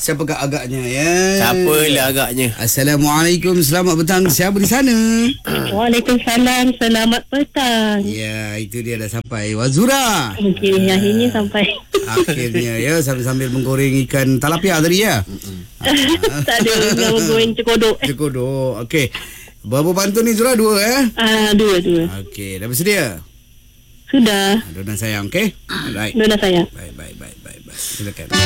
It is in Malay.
Siapakah agaknya ya? Siapalah agaknya. Assalamualaikum, selamat petang. Siapa di sana? Waalaikumsalam, selamat petang. Ya, itu dia dah sampai. Wazura. Okey, akhirnya sampai. Akhirnya ya, sambil menggoreng ikan talapia tadi ya. Tak ada yang goreng cekodok. Cekodok. Okey. Berapa pantun ni Zura? 2 Dua. Okey, dah bersedia? Sudah. Dona sayang, okey? Right. Dona sayang. Baik. Silakan.